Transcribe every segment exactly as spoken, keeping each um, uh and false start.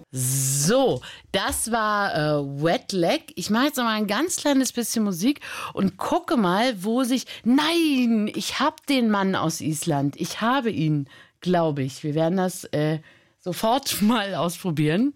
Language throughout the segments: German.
So, das war äh, Wet Leg. Ich mache jetzt noch mal ein ganz kleines bisschen Musik und gucke mal, wo sich... Nein, ich habe den Mann aus Island. Ich habe ihn, glaube ich. Wir werden das äh, sofort mal ausprobieren.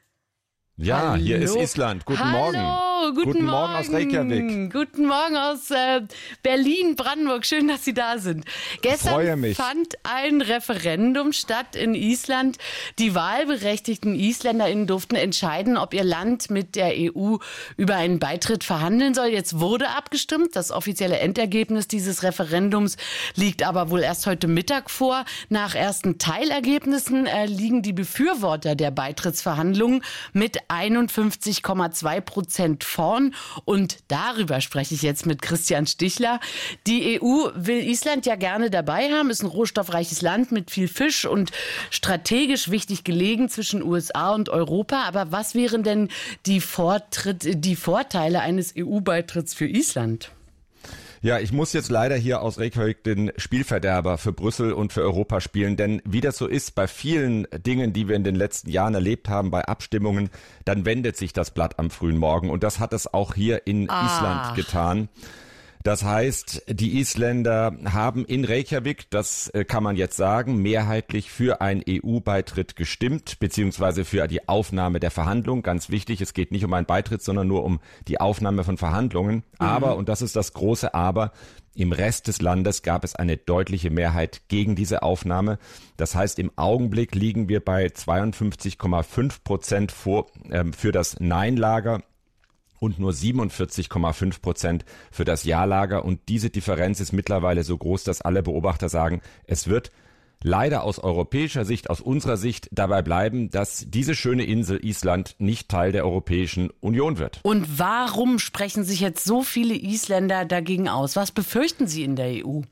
Ja, Hallo. Hier ist Island. Guten Hallo, Morgen. Guten, guten Morgen. Morgen aus Reykjavik. Guten Morgen aus äh, Berlin, Brandenburg. Schön, dass Sie da sind. Gestern Freue mich. fand ein Referendum statt in Island. Die wahlberechtigten IsländerInnen durften entscheiden, ob ihr Land mit der E U über einen Beitritt verhandeln soll. Jetzt wurde abgestimmt. Das offizielle Endergebnis dieses Referendums liegt aber wohl erst heute Mittag vor. Nach ersten Teilergebnissen äh, liegen die Befürworter der Beitrittsverhandlungen mit einundfünfzig Komma zwei Prozent vorn. Und darüber spreche ich jetzt mit Christian Stichler. Die E U will Island ja gerne dabei haben. Ist ein rohstoffreiches Land mit viel Fisch und strategisch wichtig gelegen zwischen U S A und Europa. Aber was wären denn die, Vortritt, die Vorteile eines E U-Beitritts für Island? Ja, ich muss jetzt leider hier aus Reykjavik den Spielverderber für Brüssel und für Europa spielen, denn wie das so ist bei vielen Dingen, die wir in den letzten Jahren erlebt haben, bei Abstimmungen, dann wendet sich das Blatt am frühen Morgen und das hat es auch hier in Ah. Island getan. Das heißt, die Isländer haben in Reykjavik, das kann man jetzt sagen, mehrheitlich für einen E U-Beitritt gestimmt, beziehungsweise für die Aufnahme der Verhandlungen. Ganz wichtig, es geht nicht um einen Beitritt, sondern nur um die Aufnahme von Verhandlungen. Mhm. Aber, und das ist das große Aber, im Rest des Landes gab es eine deutliche Mehrheit gegen diese Aufnahme. Das heißt, im Augenblick liegen wir bei zweiundfünfzig Komma fünf Prozent vor, äh, für das Nein-Lager. Und nur siebenundvierzig Komma fünf Prozent für das Ja-Lager. Und diese Differenz ist mittlerweile so groß, dass alle Beobachter sagen, es wird leider aus europäischer Sicht, aus unserer Sicht dabei bleiben, dass diese schöne Insel Island nicht Teil der Europäischen Union wird. Und warum sprechen sich jetzt so viele Isländer dagegen aus? Was befürchten sie in der E U?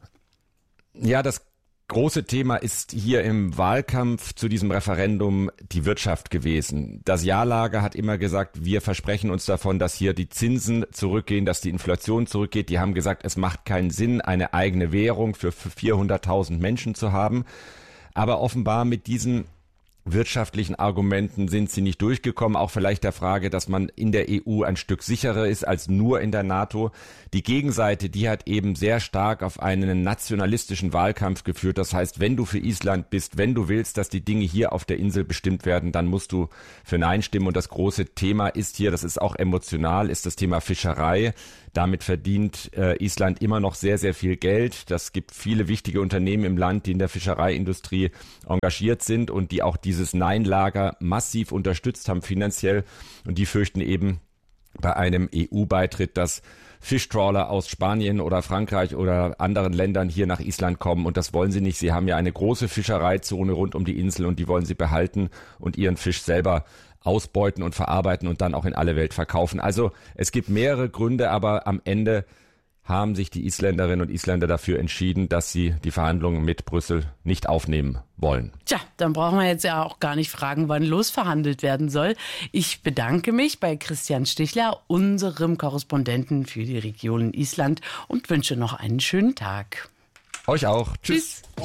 Ja, das große Thema ist hier im Wahlkampf zu diesem Referendum die Wirtschaft gewesen. Das Ja-Lager hat immer gesagt, wir versprechen uns davon, dass hier die Zinsen zurückgehen, dass die Inflation zurückgeht. Die haben gesagt, es macht keinen Sinn, eine eigene Währung für vierhunderttausend Menschen zu haben. Aber offenbar mit diesen wirtschaftlichen Argumenten sind sie nicht durchgekommen, auch vielleicht der Frage, dass man in der E U ein Stück sicherer ist als nur in der NATO. Die Gegenseite, die hat eben sehr stark auf einen nationalistischen Wahlkampf geführt. Das heißt, wenn du für Island bist, wenn du willst, dass die Dinge hier auf der Insel bestimmt werden, dann musst du für Nein stimmen. Und das große Thema ist hier, das ist auch emotional, ist das Thema Fischerei. Damit verdient äh, Island immer noch sehr, sehr viel Geld. Das gibt viele wichtige Unternehmen im Land, die in der Fischereiindustrie engagiert sind und die auch dieses Nein-Lager massiv unterstützt haben finanziell. Und die fürchten eben bei einem E U-Beitritt, dass Fischtrawler aus Spanien oder Frankreich oder anderen Ländern hier nach Island kommen. Und das wollen sie nicht. Sie haben ja eine große Fischereizone rund um die Insel und die wollen sie behalten und ihren Fisch selber ausbeuten und verarbeiten und dann auch in alle Welt verkaufen. Also es gibt mehrere Gründe, aber am Ende haben sich die Isländerinnen und Isländer dafür entschieden, dass sie die Verhandlungen mit Brüssel nicht aufnehmen wollen. Tja, dann brauchen wir jetzt ja auch gar nicht fragen, wann losverhandelt werden soll. Ich bedanke mich bei Christian Stichler, unserem Korrespondenten für die Region Island, und wünsche noch einen schönen Tag. Euch auch. Tschüss. Tschüss.